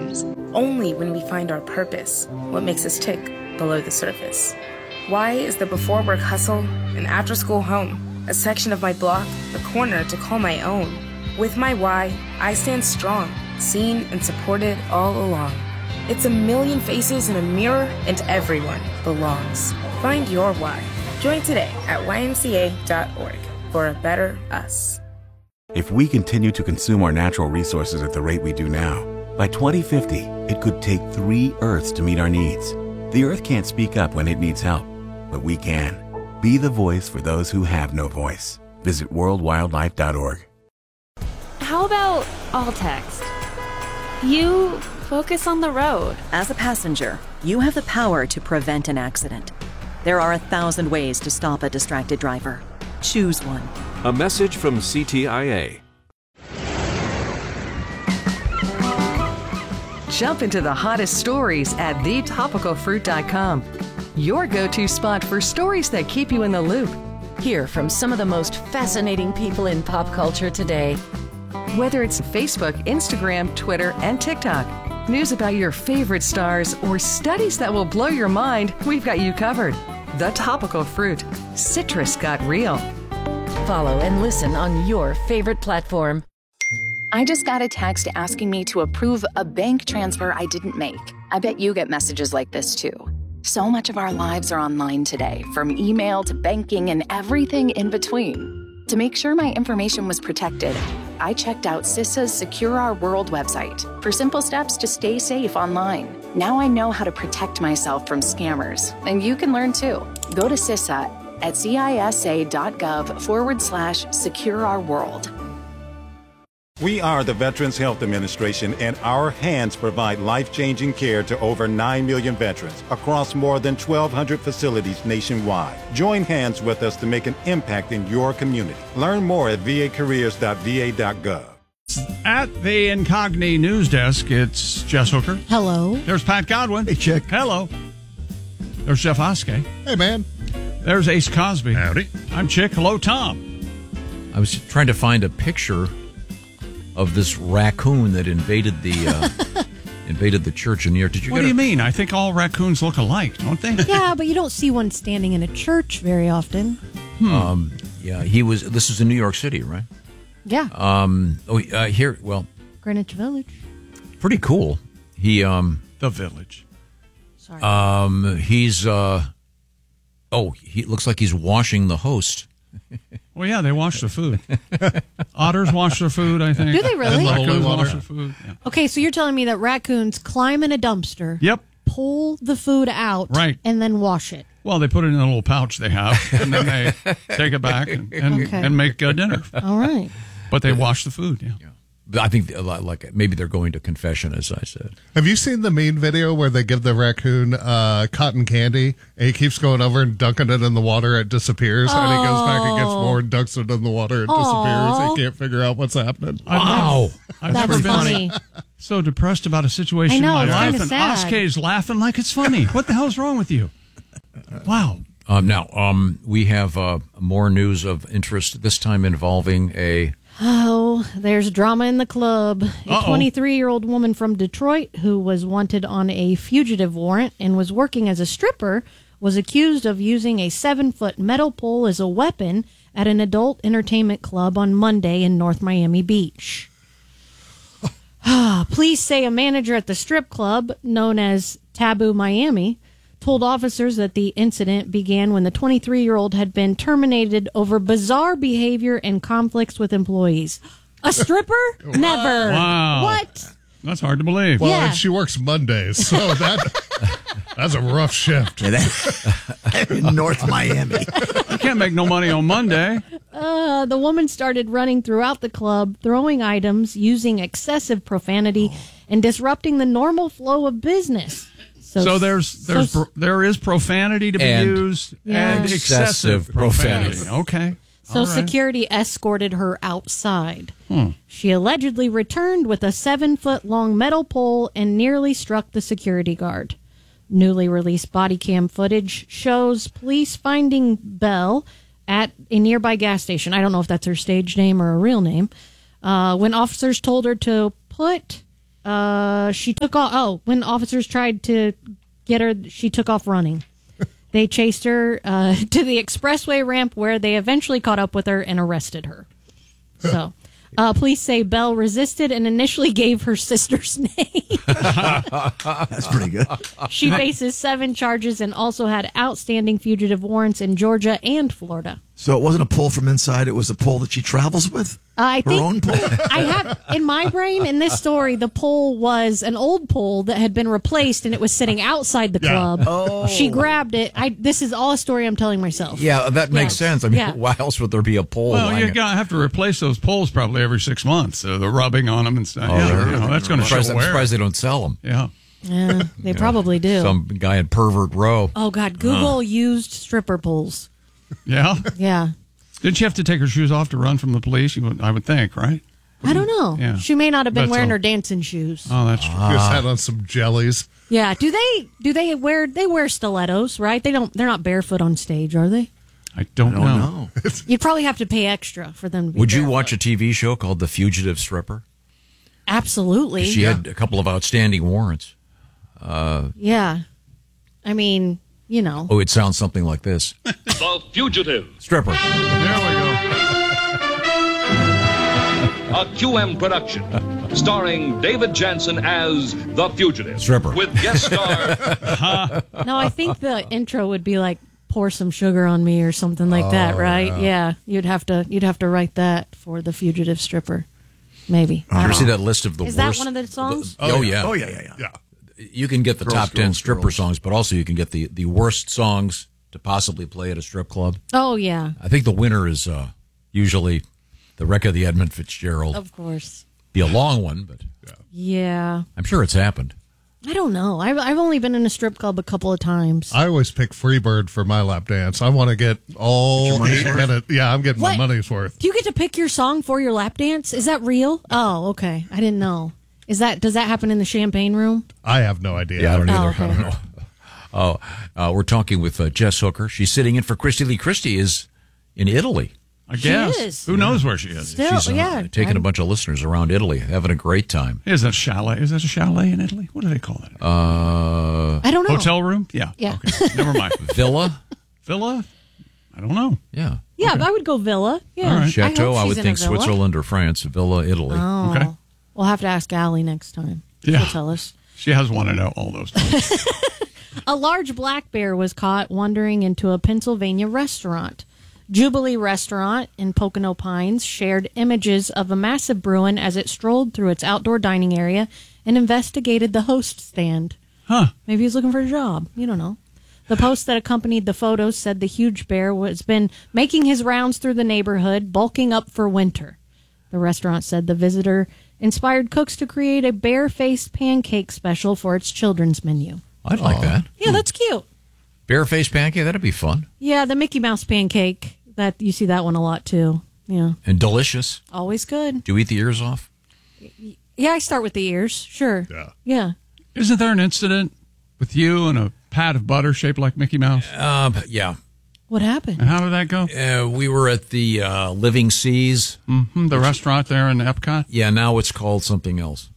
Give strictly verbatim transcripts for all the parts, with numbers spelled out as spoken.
dreams. Only when we find our purpose, what makes us tick below the surface. Why is the before-work hustle an after-school home, a section of my block, a corner to call my own? With my why, I stand strong, seen and supported all along. It's a million faces in a mirror, and everyone belongs. Find your why. Join today at Y M C A dot org for a better us. If we continue to consume our natural resources at the rate we do now, by twenty fifty, it could take three Earths to meet our needs. The Earth can't speak up when it needs help, but we can. Be the voice for those who have no voice. Visit world wildlife dot org. How about all text? You focus on the road. As a passenger, you have the power to prevent an accident. There are a thousand ways to stop a distracted driver. Choose one. A message from C T I A. Jump into the hottest stories at the topical fruit dot com. Your go-to spot for stories that keep you in the loop. Hear from some of the most fascinating people in pop culture today. Whether it's Facebook, Instagram, Twitter, and TikTok, news about your favorite stars, or studies that will blow your mind, we've got you covered. The Topical Fruit. Citrus got real. Follow and listen on your favorite platform. I just got a text asking me to approve a bank transfer I didn't make. I bet you get messages like this too. So much of our lives are online today, from email to banking and everything in between. To make sure my information was protected, I checked out CISA's Secure Our World website for simple steps to stay safe online. Now I know how to protect myself from scammers, and you can learn too. Go to CISA at cisa.gov forward slash secure our world. We are the Veterans Health Administration, and our hands provide life-changing care to over nine million veterans across more than twelve hundred facilities nationwide. Join hands with us to make an impact in your community. Learn more at v a careers dot v a dot gov. At the Incogni News Desk, it's Jess Hooker. Hello. There's Pat Godwin. Hey, Chick. Hello. There's Jeff Oskey. Hey, man. There's Ace Cosby. Howdy. I'm Chick. Hello, Tom. I was trying to find a picture of this raccoon that invaded the uh, invaded the church in New York. Did you? What get do you a- mean? I think all raccoons look alike, don't they? Yeah, but you don't see one standing in a church very often. Hmm. Um, yeah, he was. This is in New York City, right? Yeah. Um. Oh, uh, here. Well, Greenwich Village. pretty cool. He um. The Village. Sorry. Um. He's uh. Oh, he looks like he's washing the host. Well, yeah, they wash the food. Otters wash their food, I think. Do they really? And raccoons water. wash their food. Yeah. Okay, so you're telling me that raccoons climb in a dumpster, Yep. pull the food out, Right. and then wash it. Well, they put it in a little pouch they have, and then they take it back and, and, Okay. and make uh, dinner. All right. But they wash the food, yeah. Yeah. But I think a lot like maybe they're going to confession, as I said. Have you seen the mean video where they give the raccoon uh, cotton candy and he keeps going over and dunking it in the water, it disappears, and he goes back and gets more and dunks it in the water, it disappears. Aw. He can't figure out what's happening. Wow. I've That's never been funny. so depressed about a situation I know, in my it's life, kinda and sad. Oskey's laughing like it's funny. What the hell's wrong with you? Wow. Um, now, um, we have uh, more news of interest, this time involving a... Oh, there's drama in the club. A Uh-oh. twenty-three-year-old woman from Detroit who was wanted on a fugitive warrant and was working as a stripper was accused of using a seven-foot metal pole as a weapon at an adult entertainment club on Monday in North Miami Beach. Police say a manager at the strip club, known as Taboo Miami, told officers that the incident began when the twenty-three-year-old had been terminated over bizarre behavior and conflicts with employees. A stripper? Never. Wow. What? That's hard to believe. Well, Yeah. and she works Mondays, so that that's a rough shift. Yeah, that, in North Miami. You can't make no money on Monday. Uh, the woman started running throughout the club, throwing items, using excessive profanity, and disrupting the normal flow of business. So, So there's there's so- pro- there is profanity to be And used Yeah. and excessive, excessive profanity. profanity. Okay. So All right. security escorted her outside. Hmm. She allegedly returned with a seven-foot-long metal pole and nearly struck the security guard. Newly released body cam footage shows police finding Belle at a nearby gas station. I don't know if that's her stage name or a real name. Uh, when officers told her to put Uh, she took off. Oh, when officers tried to get her, she took off running. They chased her uh, to the expressway ramp where they eventually caught up with her and arrested her. So, uh, police say Bell resisted and initially gave her sister's name. That's pretty good. She faces seven charges and also had outstanding fugitive warrants in Georgia and Florida. So it wasn't a pull from inside; it was a pull that she travels with. Uh, I Her think own pole? I have in my brain in this story the pole was an old pole that had been replaced and it was sitting outside the Yeah. club. Oh. She grabbed it. I this is all a story I'm telling myself. Yeah, that makes Yes. sense. I mean, Yeah. why else would there be a pole? Well, lying you at- gotta have to replace those poles probably every six months. Uh, the rubbing on them and stuff. Oh, yeah, sure. you know, that's going to I'm show surprised, I'm wear. surprised they don't sell them. Yeah. Yeah, they probably do. Some guy in Pervert Row. Oh God, Google used stripper poles. Yeah. Yeah. Didn't you have to take her shoes off to run from the police? You would, I would think, right? I don't know. Yeah. She may not have been That's wearing all. her dancing shoes. Oh, that's true. Just had on some jellies. Yeah. Do they do they wear they wear stilettos, right? They don't they're not barefoot on stage, are they? I don't, don't know. You'd probably have to pay extra for them to be Would you barefoot. watch a T V show called The Fugitive Stripper? Absolutely. She had a couple of outstanding warrants. Uh, Yeah. I mean, you know. oh, it sounds something like this. The Fugitive. Stripper. There we go. A Q M production, starring David Jansen as The Fugitive. Stripper. With guest star... No, I think the intro would be like pour some sugar on me or something like that, Oh, right? yeah. Yeah. You'd have to you'd have to write that for the fugitive stripper. Maybe. Did you I ever don't see know. that list of the Is worst? that one of the songs? Oh, yeah. Oh, yeah, yeah, yeah. Yeah. You can get the Girls, top ten girls, stripper girls. songs, but also you can get the, the worst songs to possibly play at a strip club. Oh yeah. I think the winner is uh, usually the wreck of the Edmund Fitzgerald. Of course. Be a long one, but Yeah. I'm sure it's happened. I don't know. I've I've only been in a strip club a couple of times. I always pick Freebird for my lap dance. I want to get all money's eight worth? minutes. Yeah, I'm getting What? my money's worth. Do you get to pick your song for your lap dance? Is that real? Oh, okay. I didn't know. Is that does that happen in the champagne room? I have no idea. Yeah, I don't Oh, either. okay. I don't know. Oh, uh, we're talking with uh, Jess Hooker. She's sitting in for Christy Lee. Christy is in Italy. I guess. is. Who knows where she is? Still, She's uh, yeah. taking a I'm- bunch of listeners around Italy, having a great time. Is that chalet? Is that a chalet in Italy? What do they call that? Uh, I don't know. Hotel room? Yeah. Yeah. Okay. Never mind. Villa? Villa? I don't know. Yeah. Yeah, I would go villa. Yeah. All right. Chateau, I, I, hope would she's in think a villa. Switzerland or France. Villa, Italy. Oh. Okay. We'll have to ask Allie next time. Yeah. She'll tell us. She has wanted out all those times. A large black bear was caught wandering into a Pennsylvania restaurant. Jubilee Restaurant in Pocono Pines shared images of a massive Bruin as it strolled through its outdoor dining area and investigated the host stand. Huh. Maybe he's looking for a job. You don't know. The post that accompanied the photos said the huge bear has been making his rounds through the neighborhood, bulking up for winter. The restaurant said the visitor inspired cooks to create a bear-faced pancake special for its children's menu. I'd like that. Yeah, that's cute. Bare-faced pancake, that'd be fun. Yeah, the Mickey Mouse pancake. That you see that one a lot too. Yeah, And delicious. always good. Do you eat the ears off? Yeah, I start with the ears. Sure. Yeah. Yeah. Isn't there an incident with you and a pat of butter shaped like Mickey Mouse? Uh, yeah. What happened? And how did that go? Uh, we were at the uh, Living Seas. Mm-hmm, the restaurant there in Epcot? Yeah, now it's called something else.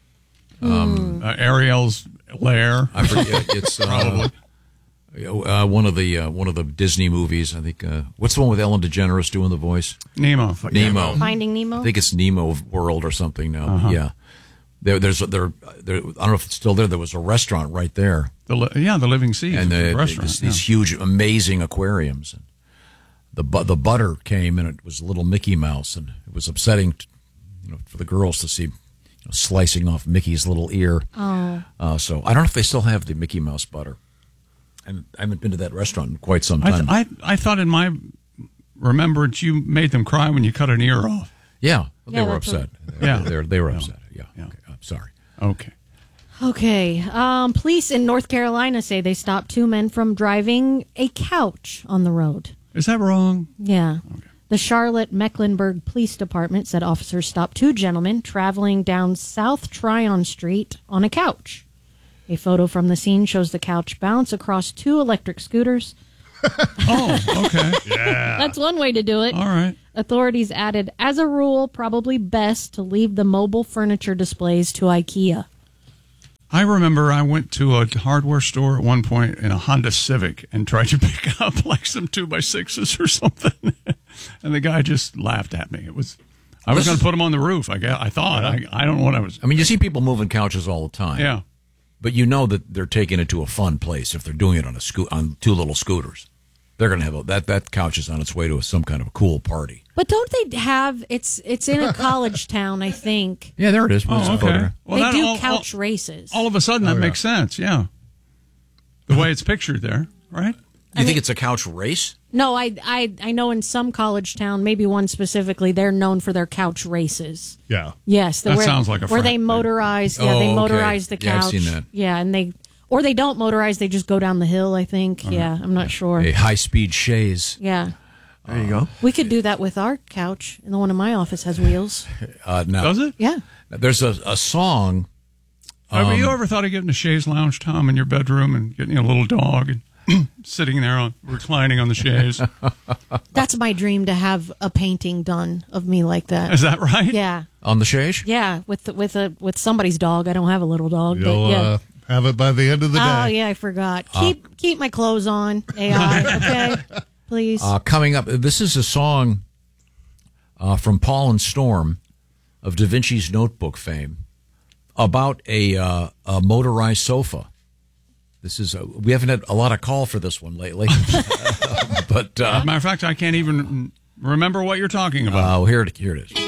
Um, Uh, Ariel's Lair. I forget. It's uh, Probably. uh, one of the uh, one of the Disney movies. I think. Uh, what's the one with Ellen DeGeneres doing the voice? Nemo. Nemo. Finding Nemo. I think it's Nemo World or something now. Uh-huh. Yeah. There, there's there, there. I don't know if it's still there. There was a restaurant right there, The li- yeah, the Living Seas. and the uh, restaurant. these, these huge, amazing aquariums. And the bu- the butter came, and it was a little Mickey Mouse, and it was upsetting, to, you know, for the girls to see, you know, slicing off Mickey's little ear. Oh. Uh, so I don't know if they still have the Mickey Mouse butter. And I haven't been to that restaurant in quite some I, time. th- I I thought in my remembrance you made them cry when you cut an ear off. yeah, Yeah, they were that's upset. what- Yeah. they were, they were upset. Yeah, Yeah. Okay. I'm sorry. Okay. Okay. Um, police in North Carolina say they stopped two men from driving a couch on the road. Is that wrong? Yeah. The Charlotte Mecklenburg Police Department said officers stopped two gentlemen traveling down South Tryon Street on a couch. A photo from the scene shows the couch bounce across two electric scooters. Oh, okay. Yeah. That's one way to do it. All right. Authorities added, as a rule, probably best to leave the mobile furniture displays to IKEA. I remember I went to a hardware store at one point in a Honda Civic and tried to pick up like some two by sixes or something, and the guy just laughed at me. It was I was going to put them on the roof. I guess, I thought I I don't know what I was. I mean, you see people moving couches all the time. Yeah, but you know that they're taking it to a fun place if they're doing it on a sco- on two little scooters. They're going to have a, that that couch is on its way to some kind of a cool party. But don't they have it's it's in a college town, I think. Yeah, there it is. Oh, okay. Well, they that do all, couch all, races. All of a sudden, Oh, that yeah. makes sense. Yeah, the way it's pictured there, right? You think it's a couch race? No, I, I I know in some college town, maybe one specifically, they're known for their couch races. Yeah. Yes, the, That where, sounds like a where frat they thing. motorize. Yeah, Oh, they okay. motorize the couch. Yeah, I've seen that. Yeah, and they or they don't motorize. They just go down the hill. I think. Uh-huh. Yeah, I'm not sure. A high speed chaise. Yeah, There you go. we could do that with our couch, and the one in my office has wheels. Uh, now, Does it? Yeah. There's a, a song. Have Um, you ever thought of getting a chaise lounge, Tom, in your bedroom and getting a little dog and sitting there on reclining on the chaise? That's my dream, to have a painting done of me like that. Is that right? Yeah. On the chaise? Yeah, with with a with somebody's dog. I don't have a little dog, You'll but yeah. uh, have it by the end of the day. Oh yeah, I forgot. Keep keep my clothes on, A I. Okay, please. Uh, coming up, this is a song uh, from Paul and Storm of Da Vinci's Notebook fame about a, uh, a motorized sofa. This is a, we haven't had a lot of call for this one lately, but uh, Matter of fact, I can't even remember what you're talking about. uh, here it here it is.